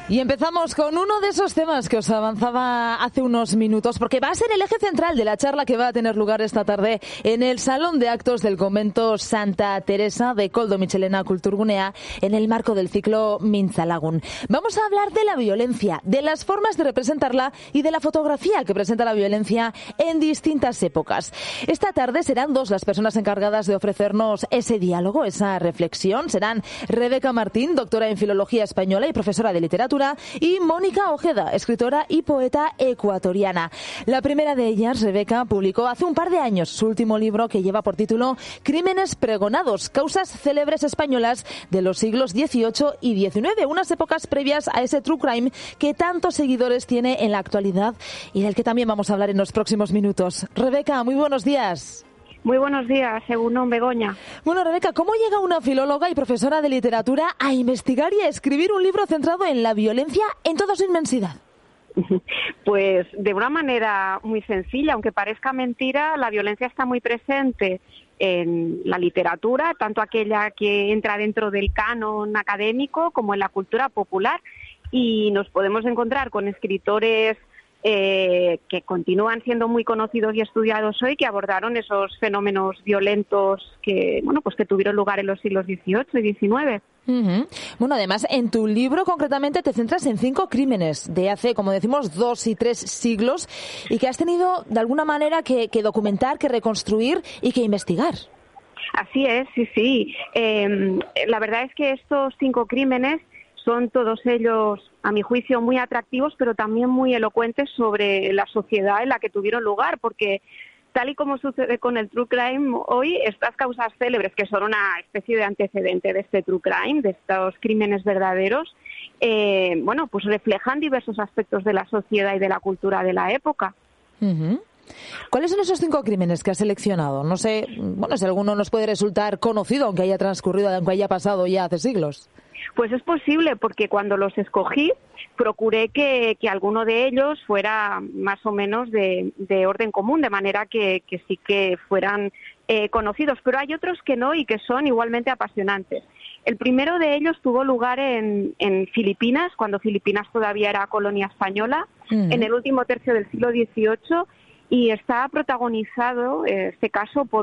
Y empezamos con uno de esos temas que os avanzaba hace unos minutos, porque va a ser el eje central de la charla que va a tener lugar esta tarde en el Salón de Actos del Convento Santa Teresa de Koldo Mitxelena Kulturgunea, en el marco del ciclo Mintzalagun. Vamos a hablar de la violencia, de las formas de representarla y de la fotografía que presenta la violencia en distintas épocas. Esta tarde serán dos las personas encargadas de ofrecernos ese diálogo, esa reflexión. Serán Rebeca Martín, doctora en Filología Española y profesora de Literatura, y Mónica Ojeda, escritora y poeta ecuatoriana. La primera de ellas, Rebeca, publicó hace un par de años su último libro, que lleva por título Crímenes pregonados, causas célebres españolas de los siglos XVIII y XIX, unas épocas previas a ese true crime que tantos seguidores tiene en la actualidad y del que también vamos a hablar en los próximos minutos. Rebeca, muy buenos días. Muy buenos días, Egunon, Begoña. Bueno, Rebeca, ¿cómo llega una filóloga y profesora de literatura a investigar y a escribir un libro centrado en la violencia en toda su inmensidad? Pues de una manera muy sencilla, aunque parezca mentira, la violencia está muy presente en la literatura, tanto aquella que entra dentro del canon académico como en la cultura popular, y nos podemos encontrar con escritores que continúan siendo muy conocidos y estudiados hoy, que abordaron esos fenómenos violentos que tuvieron lugar en los siglos XVIII y XIX. Uh-huh. Bueno, además, en tu libro concretamente te centras en 5 crímenes de hace, como decimos, 2 y 3 siglos y que has tenido de alguna manera que documentar, que reconstruir y que investigar. Así es, sí. La verdad es que estos 5 crímenes son todos ellos, a mi juicio, muy atractivos, pero también muy elocuentes sobre la sociedad en la que tuvieron lugar, porque tal y como sucede con el true crime hoy, estas causas célebres, que son una especie de antecedente de este true crime, de estos crímenes verdaderos, pues reflejan diversos aspectos de la sociedad y de la cultura de la época. Uh-huh. ¿Cuáles son esos 5 crímenes que has seleccionado? No sé, si alguno nos puede resultar conocido, aunque haya transcurrido, aunque haya pasado ya hace siglos. Pues es posible, porque cuando los escogí procuré que alguno de ellos fuera más o menos de orden común, de manera que sí que fueran conocidos, pero hay otros que no y que son igualmente apasionantes. El primero de ellos tuvo lugar en Filipinas, cuando Filipinas todavía era colonia española, en el último tercio del siglo XVIII, y está protagonizado este caso por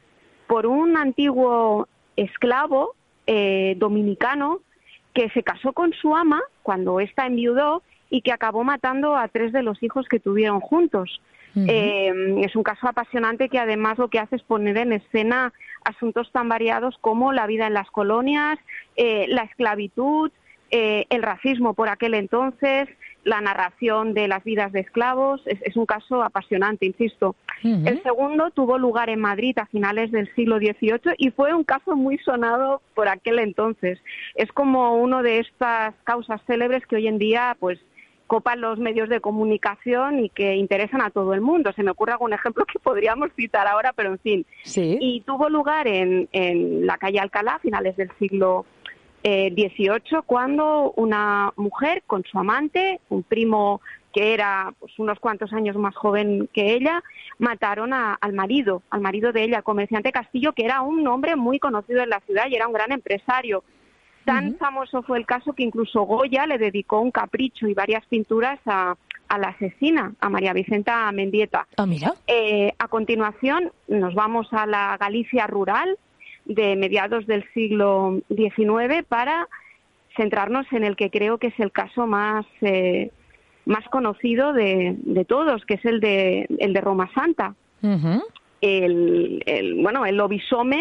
un antiguo esclavo dominicano que se casó con su ama cuando ésta enviudó y que acabó matando a 3 de los hijos que tuvieron juntos. Uh-huh. Es un caso apasionante que además lo que hace es poner en escena asuntos tan variados como la vida en las colonias, la esclavitud, el racismo por aquel entonces, la narración de las vidas de esclavos. Es un caso apasionante, insisto. Uh-huh. El segundo tuvo lugar en Madrid a finales del siglo XVIII y fue un caso muy sonado por aquel entonces. Es como uno de estas causas célebres que hoy en día pues copan los medios de comunicación y que interesan a todo el mundo. Se me ocurre algún ejemplo que podríamos citar ahora, pero en fin. Sí. Y tuvo lugar en la calle Alcalá a finales del siglo XVIII, cuando una mujer con su amante, un primo que era pues unos cuantos años más joven que ella, mataron al marido de ella, el comerciante Castillo, que era un hombre muy conocido en la ciudad y era un gran empresario. Tan famoso fue el caso que incluso Goya le dedicó un capricho y varias pinturas a la asesina, a María Vicenta Mendieta. Ah, mira. A continuación nos vamos a la Galicia rural de mediados del siglo XIX para centrarnos en el que creo que es el caso más conocido de todos, que es el de Roma Santa. Uh-huh. El lobisome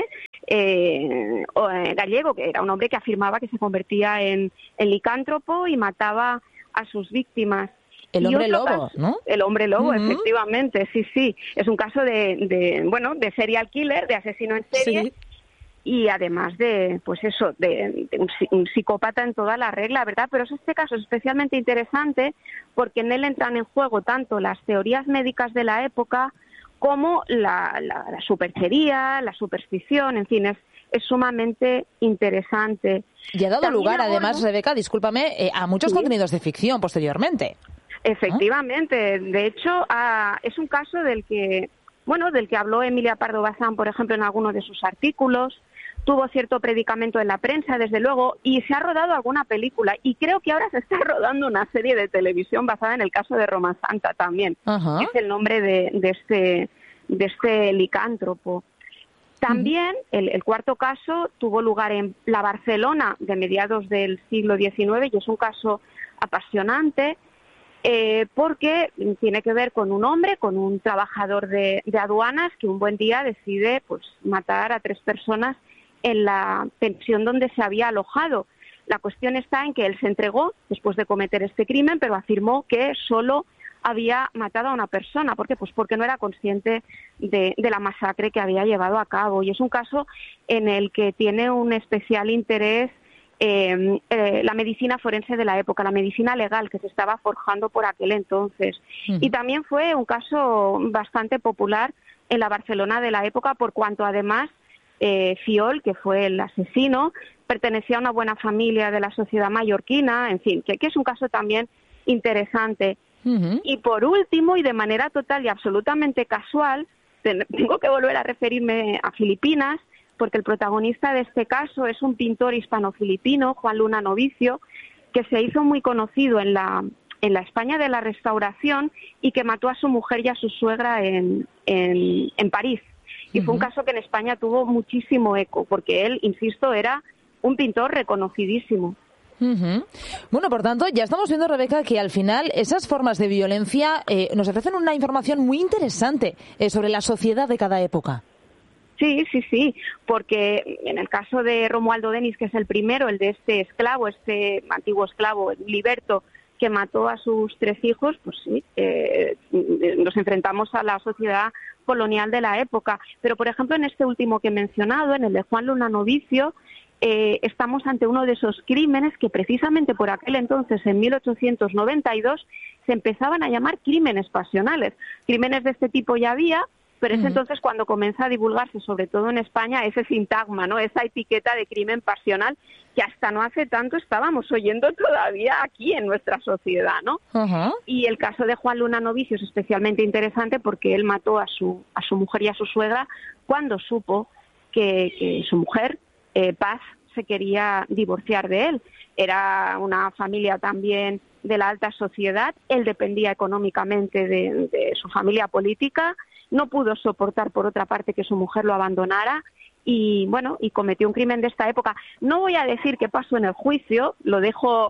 gallego, que era un hombre que afirmaba que se convertía en licántropo y mataba a sus víctimas. El hombre lobo, ¿no? El hombre lobo, uh-huh. Efectivamente, sí. Es un caso de serial killer, de asesino en serie. Sí. Y además de un psicópata en toda la regla, ¿verdad? Pero este caso es especialmente interesante porque en él entran en juego tanto las teorías médicas de la época como la superchería, la superstición, en fin, es sumamente interesante. Y ha dado lugar, además, Rebeca, discúlpame, a muchos contenidos de ficción posteriormente. Efectivamente. De hecho, es un caso del que habló Emilia Pardo Bazán, por ejemplo, en alguno de sus artículos, tuvo cierto predicamento en la prensa, desde luego, y se ha rodado alguna película, y creo que ahora se está rodando una serie de televisión basada en el caso de Roma Santa también, que es el nombre de este licántropo. También el cuarto caso tuvo lugar en la Barcelona de mediados del siglo XIX y es un caso apasionante porque tiene que ver con un hombre, con un trabajador de aduanas que un buen día decide pues matar a 3 personas en la pensión donde se había alojado. La cuestión está en que él se entregó después de cometer este crimen, pero afirmó que solo había matado a una persona. ¿Por qué? Pues porque no era consciente de la masacre que había llevado a cabo. Y es un caso en el que tiene un especial interés la medicina forense de la época, la medicina legal que se estaba forjando por aquel entonces. Y también fue un caso bastante popular en la Barcelona de la época, por cuanto además Fiol, que fue el asesino, pertenecía a una buena familia de la sociedad mallorquina, en fin, que es un caso también interesante. Y por último, y de manera total y absolutamente casual, tengo que volver a referirme a Filipinas, porque el protagonista de este caso es un pintor hispano-filipino, Juan Luna Novicio, que se hizo muy conocido en la España de la Restauración y que mató a su mujer y a su suegra en París. Y fue un caso que en España tuvo muchísimo eco, porque él, insisto, era un pintor reconocidísimo. Bueno, por tanto, ya estamos viendo, Rebeca, que al final esas formas de violencia nos ofrecen una información muy interesante sobre la sociedad de cada época. Sí, porque en el caso de Romualdo Denis, que es el primero, el de este esclavo, este antiguo esclavo, Liberto, que mató a sus 3 hijos, pues sí, nos enfrentamos a la sociedad colonial de la época. Pero, por ejemplo, en este último que he mencionado, en el de Juan Luna Novicio, estamos ante uno de esos crímenes que precisamente por aquel entonces, en 1892, se empezaban a llamar crímenes pasionales. Crímenes de este tipo ya había, pero es entonces cuando comienza a divulgarse, sobre todo en España, ese sintagma, ¿no? Esa etiqueta de crimen pasional que hasta no hace tanto estábamos oyendo todavía aquí en nuestra sociedad, ¿no? Y el caso de Juan Luna Novicio es especialmente interesante porque él mató a su mujer y a su suegra cuando supo que su mujer, Paz, se quería divorciar de él. Era una familia también de la alta sociedad, él dependía económicamente de su familia política, no pudo soportar, por otra parte, que su mujer lo abandonara y, bueno, y cometió un crimen de esta época. No voy a decir qué pasó en el juicio, lo dejo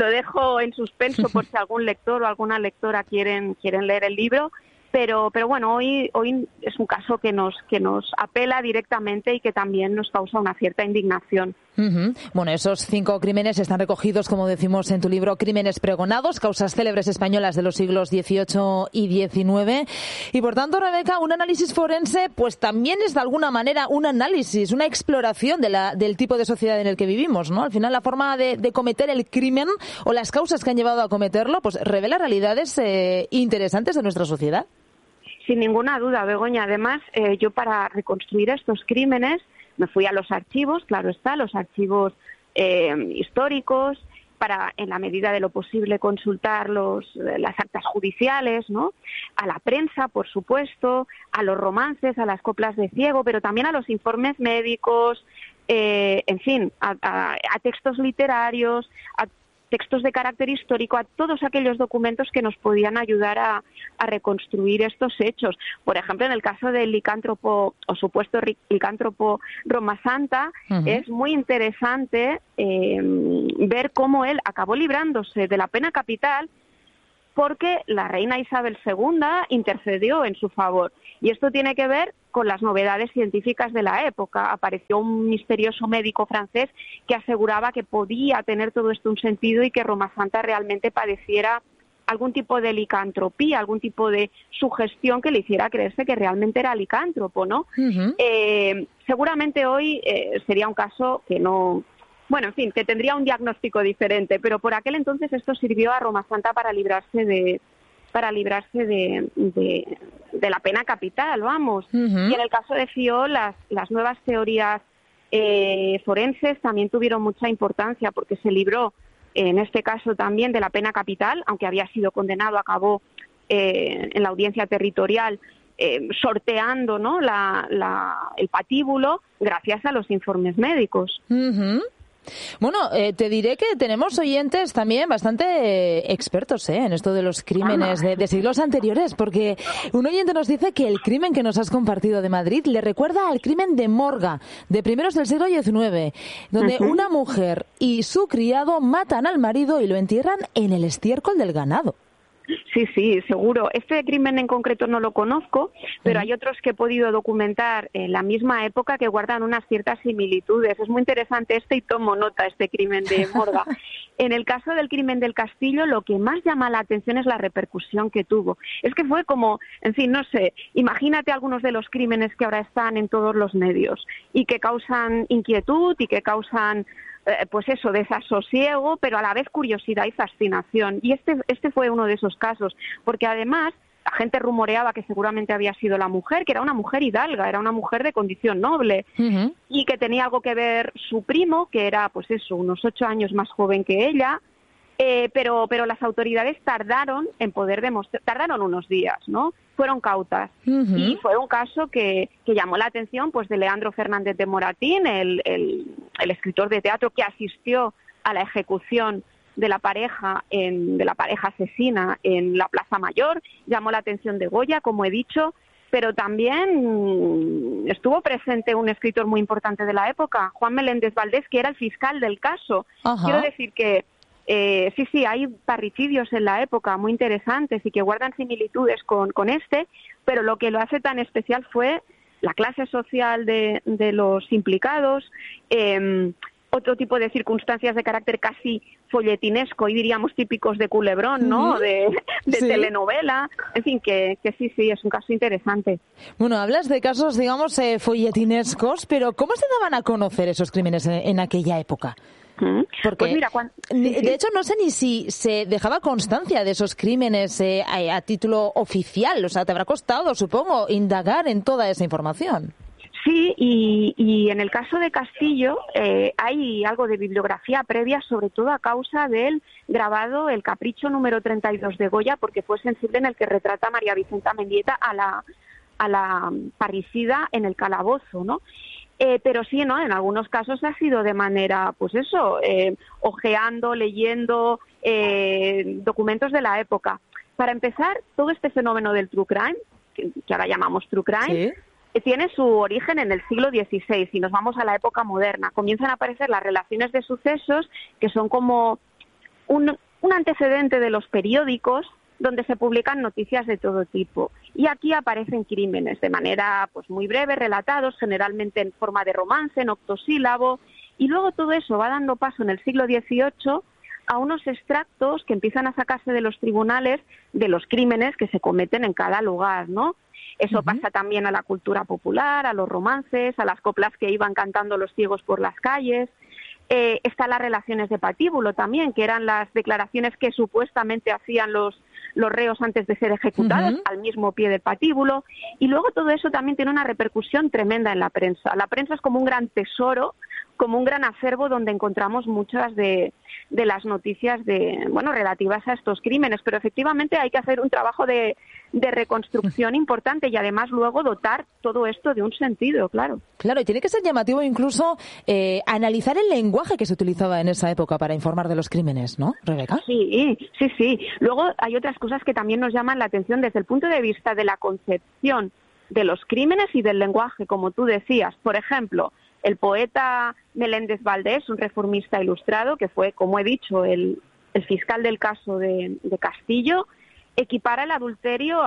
en suspenso por si algún lector o alguna lectora quieren leer el libro, pero bueno, hoy es un caso que nos apela directamente y que también nos causa una cierta indignación. Bueno, esos 5 crímenes están recogidos, como decimos en tu libro, Crímenes pregonados, causas célebres españolas de los siglos XVIII y XIX. Y por tanto, Rebeca, un análisis forense pues también es de alguna manera un análisis, una exploración del tipo de sociedad en el que vivimos, ¿no? Al final, la forma de cometer el crimen o las causas que han llevado a cometerlo pues revela realidades interesantes de nuestra sociedad. Sin ninguna duda, Begoña. Además, yo para reconstruir estos crímenes me fui a los archivos, claro está, los archivos históricos, para, en la medida de lo posible, consultar las actas judiciales, ¿no? A la prensa, por supuesto, a los romances, a las coplas de ciego, pero también a los informes médicos, en fin, a textos literarios, a textos de carácter histórico, a todos aquellos documentos que nos podían ayudar a reconstruir estos hechos. Por ejemplo, en el caso del licántropo o supuesto licántropo Roma Santa, es muy interesante ver cómo él acabó librándose de la pena capital porque la reina Isabel II intercedió en su favor. Y esto tiene que ver con las novedades científicas de la época. Apareció un misterioso médico francés que aseguraba que podía tener todo esto un sentido y que Roma Santa realmente padeciera algún tipo de licantropía, algún tipo de sugestión que le hiciera creerse que realmente era licántropo, ¿no? Seguramente hoy sería un caso que no... Bueno, en fin, que tendría un diagnóstico diferente, pero por aquel entonces esto sirvió a Roma Santa para librarse de la pena capital, vamos. Y en el caso de Fiol, las nuevas teorías forenses también tuvieron mucha importancia porque se libró, en este caso también, de la pena capital, aunque había sido condenado, acabó en la audiencia territorial sorteando, ¿no?, el patíbulo gracias a los informes médicos. Uh-huh. Bueno, te diré que tenemos oyentes también bastante expertos en esto de los crímenes de siglos anteriores, porque un oyente nos dice que el crimen que nos has compartido de Madrid le recuerda al crimen de Morga, de primeros del siglo XIX, donde una mujer y su criado matan al marido y lo entierran en el estiércol del ganado. Sí, seguro. Este crimen en concreto no lo conozco, pero hay otros que he podido documentar en la misma época que guardan unas ciertas similitudes. Es muy interesante y tomo nota este crimen de Morga. En el caso del crimen del Castillo, lo que más llama la atención es la repercusión que tuvo. Es que fue como, en fin, no sé, imagínate algunos de los crímenes que ahora están en todos los medios y que causan inquietud y que causan pues eso, desasosiego, pero a la vez curiosidad y fascinación. Y este fue uno de esos casos, porque además la gente rumoreaba que seguramente había sido la mujer, que era una mujer hidalga, era una mujer de condición noble, y que tenía algo que ver su primo, que era, pues eso, unos 8 años más joven que ella, pero las autoridades tardaron en poder demostrar, tardaron unos días, ¿no? Fueron cautas. Y fue un caso que llamó la atención, pues, de Leandro Fernández de Moratín, el escritor de teatro que asistió a la ejecución de la pareja asesina en la Plaza Mayor. Llamó la atención de Goya, como he dicho, pero también estuvo presente un escritor muy importante de la época, Juan Meléndez Valdés, que era el fiscal del caso. Quiero decir que sí, hay parricidios en la época muy interesantes y que guardan similitudes con este, pero lo que lo hace tan especial fue la clase social de los implicados, otro tipo de circunstancias de carácter casi folletinesco y diríamos típicos de Culebrón, ¿no? De telenovela, en fin, que sí, es un caso interesante. Bueno, hablas de casos, digamos, folletinescos, pero ¿cómo se daban a conocer esos crímenes en aquella época? Porque, pues mira, de hecho, no sé ni si se dejaba constancia de esos crímenes a título oficial. O sea, te habrá costado, supongo, indagar en toda esa información. Sí, y en el caso de Castillo hay algo de bibliografía previa, sobre todo a causa del grabado El Capricho número 32 de Goya, porque fue sensible, en el que retrata a María Vicenta Mendieta a la parricida en el calabozo, ¿no? Pero sí, ¿no? En algunos casos ha sido de manera, pues eso, ojeando, leyendo documentos de la época. Para empezar, todo este fenómeno del true crime, que ahora llamamos true crime, tiene su origen en el siglo XVI, y nos vamos a la época moderna. Comienzan a aparecer las relaciones de sucesos, que son como un antecedente de los periódicos, donde se publican noticias de todo tipo. Y aquí aparecen crímenes de manera, pues, muy breve, relatados, generalmente en forma de romance, en octosílabo, y luego todo eso va dando paso en el siglo XVIII a unos extractos que empiezan a sacarse de los tribunales de los crímenes que se cometen en cada lugar, ¿no? Eso pasa también a la cultura popular, a los romances, a las coplas que iban cantando los ciegos por las calles. Están las relaciones de patíbulo también, que eran las declaraciones que supuestamente hacían los reos antes de ser ejecutados, al mismo pie del patíbulo. Y luego todo eso también tiene una repercusión tremenda en la prensa. La prensa es como un gran tesoro, como un gran acervo donde encontramos muchas de las noticias relativas a estos crímenes. Pero efectivamente hay que hacer un trabajo de reconstrucción importante y además luego dotar todo esto de un sentido, claro. Claro, y tiene que ser llamativo incluso analizar el lenguaje que se utilizaba en esa época para informar de los crímenes, ¿no, Rebeca? Sí. Luego hay otras cosas que también nos llaman la atención desde el punto de vista de la concepción de los crímenes y del lenguaje, como tú decías. Por ejemplo, el poeta Meléndez Valdés, un reformista ilustrado, que fue, como he dicho, el fiscal del caso de Castillo, equipara el adulterio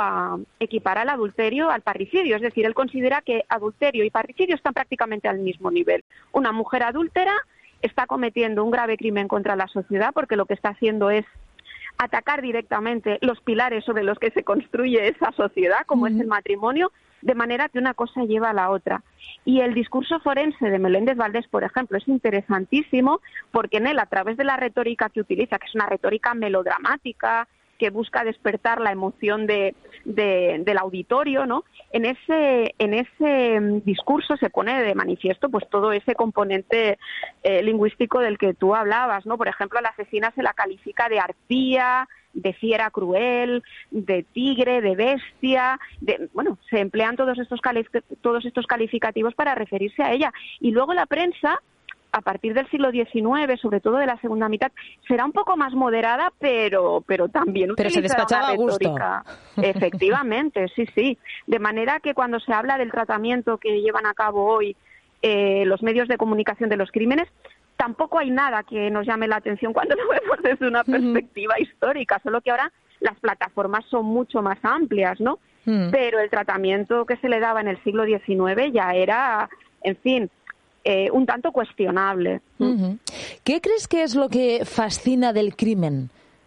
al parricidio. Es decir, él considera que adulterio y parricidio están prácticamente al mismo nivel. Una mujer adúltera está cometiendo un grave crimen contra la sociedad, porque lo que está haciendo es atacar directamente los pilares sobre los que se construye esa sociedad, como es el matrimonio, de manera que una cosa lleva a la otra. Y el discurso forense de Meléndez Valdés, por ejemplo, es interesantísimo, porque en él, a través de la retórica que utiliza, que es una retórica melodramática, que busca despertar la emoción del auditorio, ¿no? En ese discurso se pone de manifiesto pues todo ese componente lingüístico del que tú hablabas, ¿no? Por ejemplo, a la asesina se la califica de arpía, de fiera cruel, de tigre, de bestia, se emplean todos estos calificativos para referirse a ella. Y luego la prensa, a partir del siglo XIX, sobre todo de la segunda mitad, será un poco más moderada, pero también se despachaba una retórica. A gusto. Efectivamente, sí. De manera que cuando se habla del tratamiento que llevan a cabo hoy los medios de comunicación de los crímenes, tampoco hay nada que nos llame la atención cuando lo vemos desde una perspectiva histórica, solo que ahora las plataformas son mucho más amplias, ¿no? Pero el tratamiento que se le daba en el siglo XIX ya era, en fin, un tanto cuestionable. ¿Qué crees que es lo que fascina del crimen?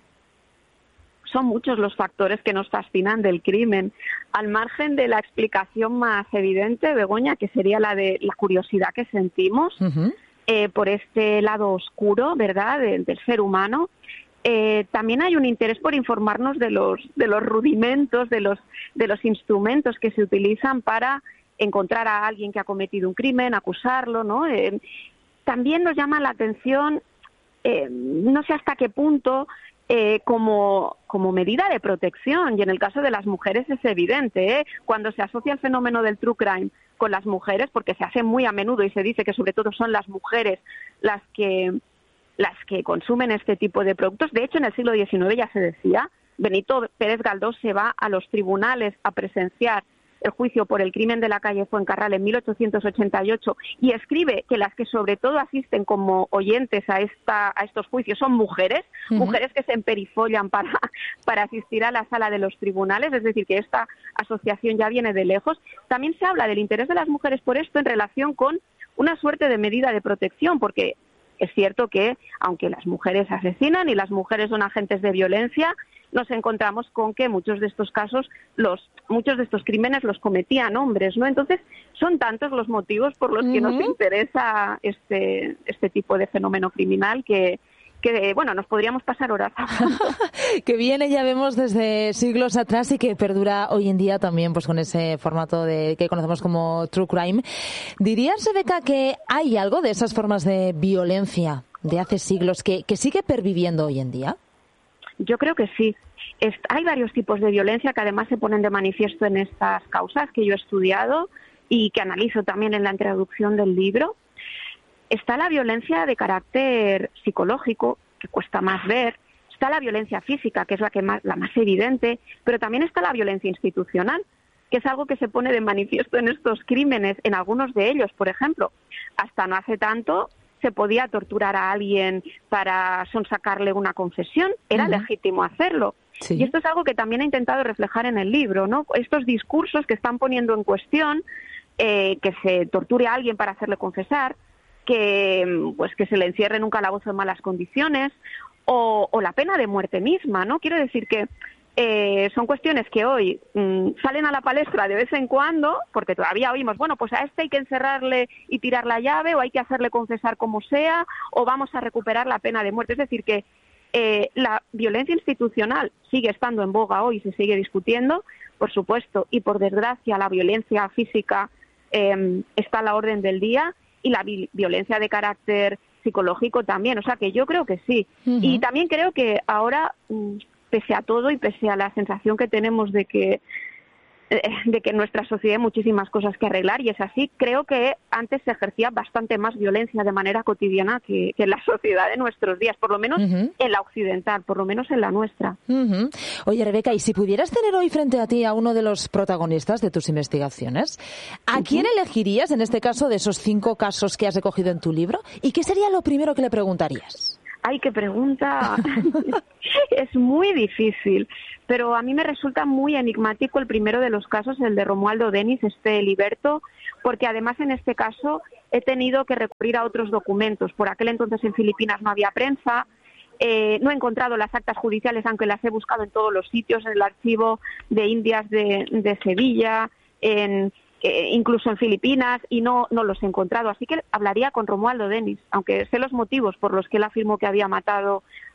Son muchos los factores que nos fascinan del crimen. Al margen de la explicación más evidente, Begoña, que sería la de la curiosidad que sentimos por este lado oscuro, ¿verdad?, del ser humano, también hay un interés por informarnos de los rudimentos, de los instrumentos que se utilizan para encontrar a alguien que ha cometido un crimen, acusarlo, ¿no? También nos llama la atención, no sé hasta qué punto, como medida de protección, y en el caso de las mujeres es evidente, cuando se asocia el fenómeno del true crime con las mujeres, porque se hace muy a menudo y se dice que sobre todo son las mujeres las que consumen este tipo de productos. De hecho, en el siglo XIX ya se decía, Benito Pérez Galdós se va a los tribunales a presenciar el juicio por el crimen de la calle Fuencarral en 1888 y escribe que las que sobre todo asisten como oyentes a estos juicios son mujeres, mujeres que se emperifollan para asistir a la sala de los tribunales, es decir, que esta asociación ya viene de lejos. También se habla del interés de las mujeres por esto en relación con una suerte de medida de protección, porque es cierto que, aunque las mujeres asesinan y las mujeres son agentes de violencia, nos encontramos con que muchos de estos casos, muchos de estos crímenes los cometían hombres, ¿no? Entonces, son tantos los motivos por los que nos interesa este tipo de fenómeno criminal que nos podríamos pasar horas hablando. Que viene, ya vemos, desde siglos atrás y que perdura hoy en día también pues con ese formato que conocemos como true crime. ¿Dirías, Rebeca, que hay algo de esas formas de violencia de hace siglos que sigue perviviendo hoy en día? Yo creo que sí. Hay varios tipos de violencia que además se ponen de manifiesto en estas causas que yo he estudiado y que analizo también en la introducción del libro. Está la violencia de carácter psicológico, que cuesta más ver. Está la violencia física, que es la más evidente, pero también está la violencia institucional, que es algo que se pone de manifiesto en estos crímenes, en algunos de ellos, por ejemplo. Hasta no hace tanto se podía torturar a alguien para sonsacarle una confesión, era legítimo hacerlo. Sí. Y esto es algo que también he intentado reflejar en el libro, ¿no? Estos discursos que están poniendo en cuestión que se torture a alguien para hacerle confesar, que se le encierre en un calabozo en malas condiciones, o la pena de muerte misma, ¿no? Quiero decir que son cuestiones que hoy salen a la palestra de vez en cuando, porque todavía oímos, bueno, pues a este hay que encerrarle y tirar la llave, o hay que hacerle confesar como sea, o vamos a recuperar la pena de muerte. Es decir, que la violencia institucional sigue estando en boga hoy, se sigue discutiendo, por supuesto, y por desgracia la violencia física está a la orden del día, y la violencia de carácter psicológico también, o sea que yo creo que sí. Y también creo que ahora, pese a todo y pese a la sensación que tenemos de que en nuestra sociedad hay muchísimas cosas que arreglar, y es así, creo que antes se ejercía bastante más violencia de manera cotidiana que en la sociedad de nuestros días, por lo menos en la occidental, por lo menos en la nuestra. Oye, Rebeca, y si pudieras tener hoy frente a ti a uno de los protagonistas de tus investigaciones, ¿a quién elegirías en este caso de esos 5 casos que has recogido en tu libro? ¿Y qué sería lo primero que le preguntarías? ¡Ay, qué pregunta! Es muy difícil, pero a mí me resulta muy enigmático el primero de los casos, el de Romualdo Denis, Liberto, porque además en este caso he tenido que recurrir a otros documentos. Por aquel entonces en Filipinas no había prensa, no he encontrado las actas judiciales, aunque las he buscado en todos los sitios, en el archivo de Indias de Sevilla, incluso en Filipinas, y no los he encontrado. Así que hablaría con Romualdo Denis, aunque sé los motivos por los que él afirmó que había matado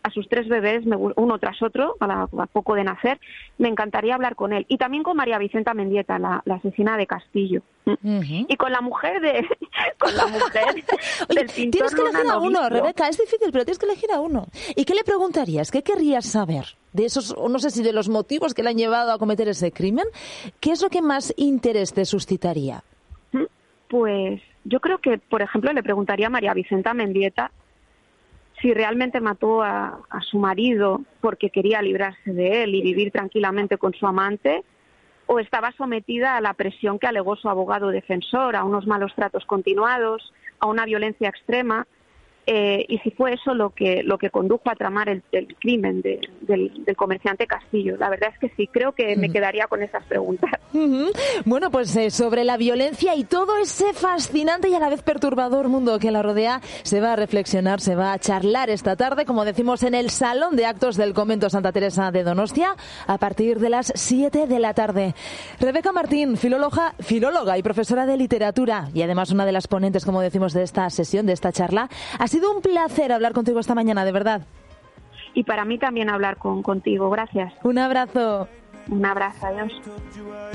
a sus 3 bebés, uno tras otro, a poco de nacer. Me encantaría hablar con él. Y también con María Vicenta Mendieta, la asesina de Castillo. Y con la mujer del Oye, pintor. Tienes que elegir a uno, Rebeca, es difícil, pero tienes que elegir a uno. ¿Y qué le preguntarías? ¿Qué querrías saber de esos, no sé si de los motivos que le han llevado a cometer ese crimen? ¿Qué es lo que más interés te suscitaría? Pues yo creo que, por ejemplo, le preguntaría a María Vicenta Mendieta si realmente mató a su marido porque quería librarse de él y vivir tranquilamente con su amante, o estaba sometida a la presión que alegó su abogado defensor, a unos malos tratos continuados, a una violencia extrema, y si fue eso lo que condujo a tramar el crimen del comerciante Castillo. La verdad es que sí, creo que me quedaría con esas preguntas. Bueno, pues sobre la violencia y todo ese fascinante y a la vez perturbador mundo que la rodea, se va a reflexionar, se va a charlar esta tarde, como decimos, en el Salón de Actos del Convento Santa Teresa de Donostia, a partir de las 7 de la tarde. Rebeca Martín, filóloga y profesora de literatura, y además una de las ponentes, como decimos, de esta sesión, de esta charla. Ha sido un placer hablar contigo esta mañana, de verdad. Y para mí también hablar contigo. Gracias. Un abrazo. Un abrazo, adiós.